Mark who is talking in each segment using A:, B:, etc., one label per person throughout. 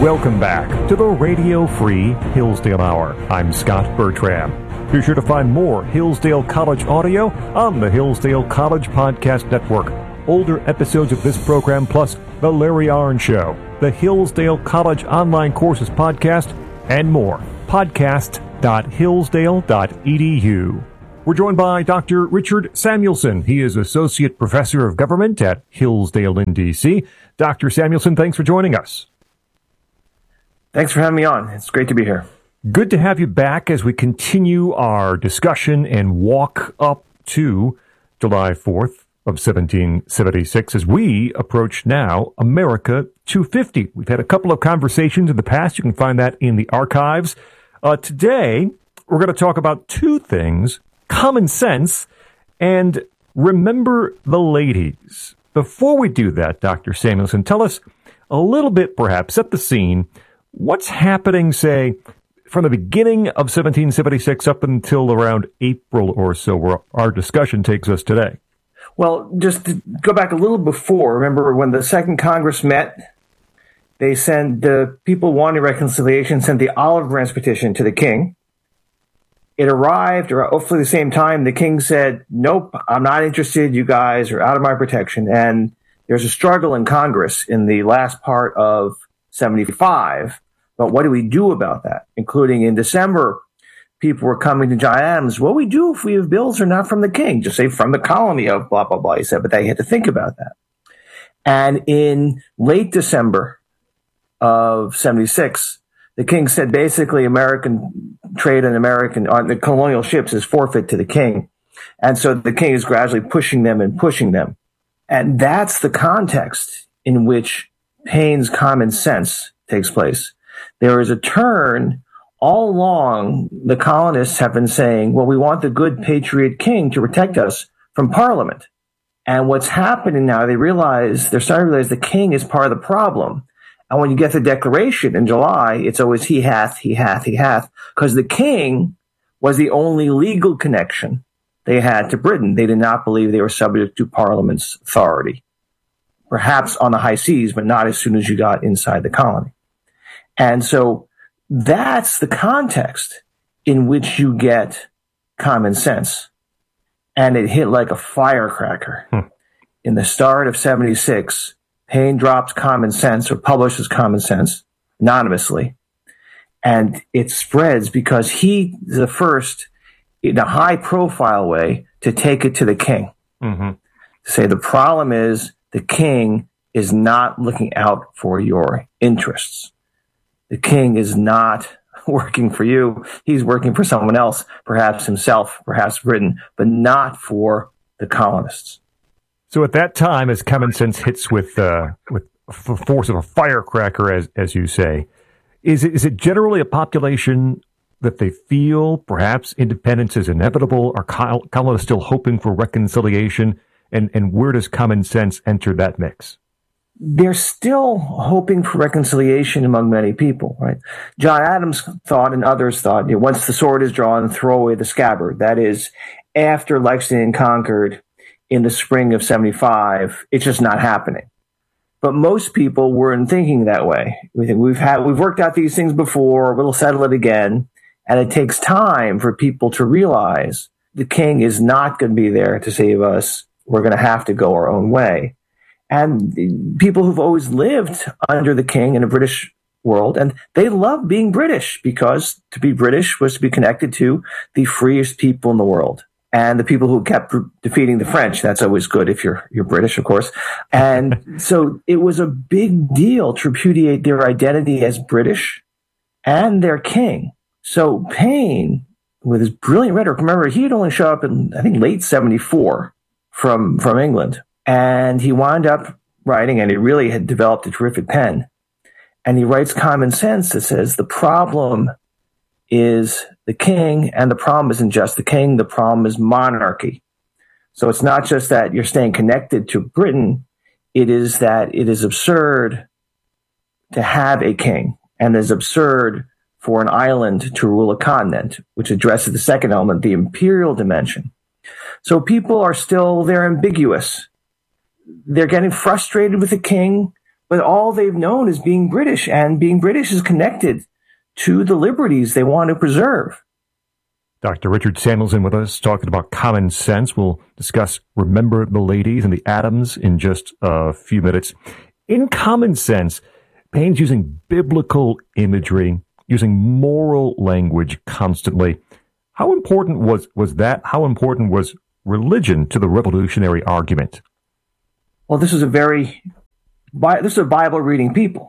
A: Welcome back to the Radio Free Hillsdale Hour. I'm Scott Bertram. Be sure to find more Hillsdale College audio on the Hillsdale College Podcast Network. Older episodes of this program, plus The Larry Arnn Show, the Hillsdale College Online Courses Podcast, and more. Podcast.hillsdale.edu. We're joined by Dr. Richard Samuelson. He is Associate Professor of Government at Hillsdale in D.C. Dr. Samuelson, thanks for joining us.
B: Thanks for having me on. It's great to be here.
A: Good to have you back as we continue our discussion and walk up to July 4th of 1776 as we approach now America 250. We've had a couple of conversations in the past. You can find that in the archives. Today, we're going to talk about two things: common sense and remember the ladies. Before we do that, Dr. Samuelson, tell us a little bit, perhaps, set the scene. What's happening, say, from the beginning of 1776 up until around April or so, where our discussion takes us today?
B: Well, just to go back a little before, remember when the Second Congress met, they sent the people wanting reconciliation, sent the olive branch petition to the king. It arrived, or hopefully the same time, the king said, nope, I'm not interested, you guys are out of my protection. And there's a struggle in Congress in the last part of 75. But what do we do about that? Including in December, people were coming to John Adams. What do we do if we have bills that are not from the king? Just say from the colony of blah, blah, blah. He said, but they had to think about that. And in late December of 76, the king said basically American trade and on the colonial ships is forfeit to the king. And so the king is gradually pushing them. And that's the context in which Paine's common sense takes place. There is a turn. All along, the colonists have been saying, well, we want the good patriot king to protect us from Parliament. And what's happening now, they're starting to realize the king is part of the problem. And when you get the Declaration in July, it's always he hath, because the king was the only legal connection they had to Britain. They did not believe they were subject to Parliament's authority. Perhaps on the high seas, but not as soon as you got inside the colony. And so that's the context in which you get common sense. And it hit like a firecracker. In the start of 76, Paine drops common sense or publishes common sense anonymously. And it spreads because he is the first in a high profile way to take it to the king. To say the problem is the king is not looking out for your interests. The king is not working for you. He's working for someone else, perhaps himself, perhaps Britain, but not for the colonists.
A: So at that time, as common sense hits with force of a firecracker, as you say, is it generally a population that they feel perhaps independence is inevitable? Are colonists still hoping for reconciliation? And where does common sense enter that mix?
B: They're still hoping for reconciliation among many people, right? John Adams thought and others thought, once the sword is drawn, throw away the scabbard. That is, after Lexington conquered in the spring of 75, it's just not happening. But most people weren't thinking that way. We think we've worked out these things before, we'll settle it again. And it takes time for people to realize the king is not going to be there to save us. We're going to have to go our own way. And people who've always lived under the king in a British world, and they love being British because to be British was to be connected to the freest people in the world. And the people who kept defeating the French, that's always good if you're British, of course. And so it was a big deal to repudiate their identity as British and their king. So Paine, with his brilliant rhetoric, remember, he had only showed up in, I think, late 74 from England. And he wound up writing, and he really had developed a terrific pen. And he writes common sense that says the problem is the king, and the problem isn't just the king, the problem is monarchy. So it's not just that you're staying connected to Britain, it is that it is absurd to have a king, and it is absurd for an island to rule a continent, which addresses the second element, the imperial dimension. So people are still, they're ambiguous. They're getting frustrated with the king, but all they've known is being British, and being British is connected to the liberties they want to preserve.
A: Dr. Richard Samuelson with us talking about common sense. We'll discuss Remember the Ladies and the Adams in just a few minutes. In Common Sense, Paine's using biblical imagery, using moral language constantly. How important was that? How important was religion to the revolutionary argument?
B: Well, this is a Bible-reading people,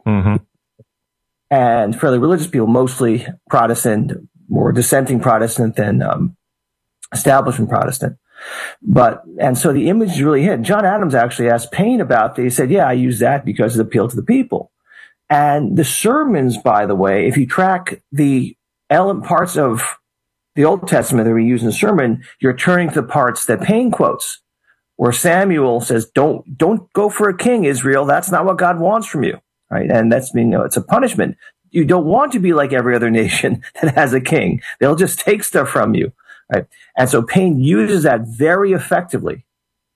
B: and fairly religious people, mostly Protestant, more dissenting Protestant than establishment Protestant. And so the image really hit. John Adams actually asked Paine about this. He said, yeah, I use that because it appealed to the people. And the sermons, by the way, if you track the parts of the Old Testament that we use in the sermon, you're turning to the parts that Paine quotes, where Samuel says, don't go for a king, Israel. That's not what God wants from you. Right. And it's a punishment. You don't want to be like every other nation that has a king. They'll just take stuff from you. Right. And so Paine uses that very effectively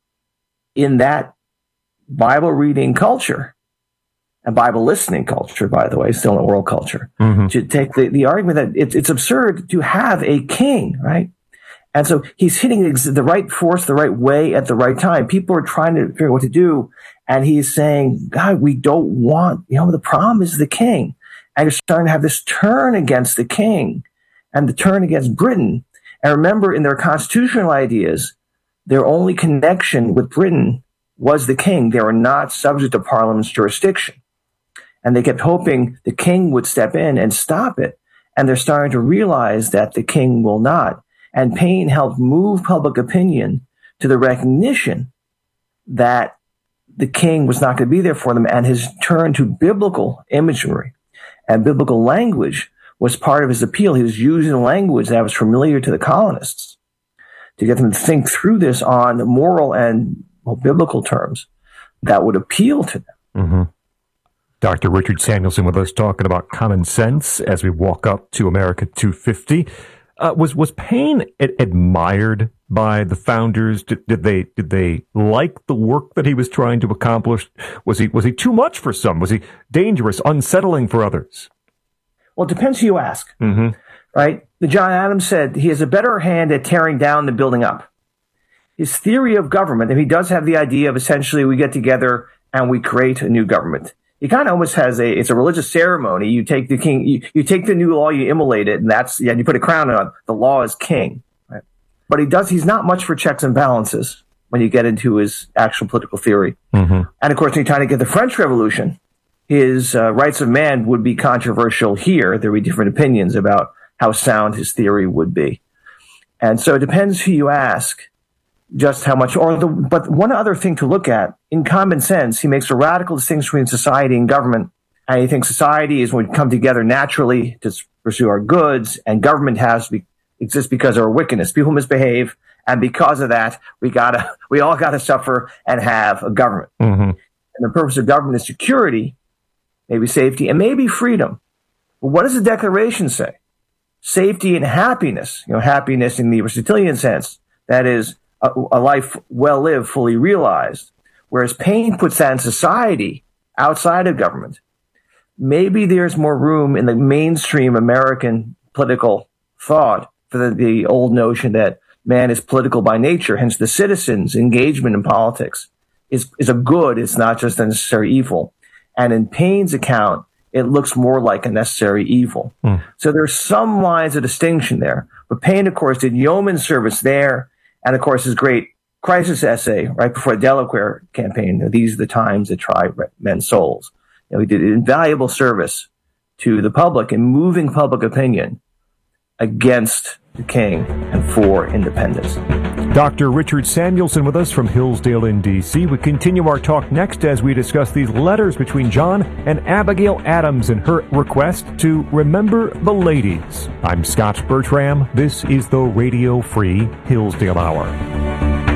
B: in that Bible reading culture and Bible listening culture, by the way, still in oral culture, to take the argument that it's absurd to have a king. Right. And so he's hitting the right force, the right way at the right time. People are trying to figure out what to do. And he's saying, God, we don't want, the problem is the king. And you're starting to have this turn against the king and the turn against Britain. And remember, in their constitutional ideas, their only connection with Britain was the king. They were not subject to Parliament's jurisdiction. And they kept hoping the king would step in and stop it. And they're starting to realize that the king will not. And Paine helped move public opinion to the recognition that the king was not going to be there for them, and his turn to biblical imagery and biblical language was part of his appeal. He was using language that was familiar to the colonists to get them to think through this on moral and biblical terms that would appeal to them.
A: Dr. Richard Samuelson with us talking about common sense as we walk up to America 250. Was Paine admired by the founders? Did they like the work that he was trying to accomplish? Was he too much for some? Was he dangerous, unsettling for others?
B: Well, it depends who you ask. Right? The John Adams said he has a better hand at tearing down than building up. His theory of government, and he does have the idea of essentially we get together and we create a new government. He kind of almost has it's a religious ceremony. You take the king, you take the new law, you immolate it, and you put a crown on. The law is king. Right? But he's not much for checks and balances when you get into his actual political theory. And of course, when you're trying to get the French Revolution, his rights of man would be controversial here. There would be different opinions about how sound his theory would be. And so it depends who you ask. Just how much, but one other thing to look at, in Common Sense, he makes a radical distinction between society and government. And he thinks society is when we come together naturally to pursue our goods, and government has to exist because of our wickedness. People misbehave, and because of that, we all gotta suffer and have a government. And the purpose of government is security, maybe safety, and maybe freedom. But what does the Declaration say? Safety and happiness, happiness in the Aristotelian sense, that is, a life well lived, fully realized. Whereas Paine puts that in society outside of government. Maybe there's more room in the mainstream American political thought for the old notion that man is political by nature, hence the citizens' engagement in politics is a good, it's not just a necessary evil. And in Paine's account, it looks more like a necessary evil. So there's some lines of distinction there. But Paine, of course, did yeoman service there. And of course, his great crisis essay right before the Delaware campaign, These are the Times That Try Men's Souls. He did invaluable service to the public in moving public opinion against the king and for independence.
A: Dr. Richard Samuelson with us from Hillsdale in D.C. We continue our talk next as we discuss these letters between John and Abigail Adams and her request to remember the ladies. I'm Scott Bertram. This is the Radio Free Hillsdale Hour.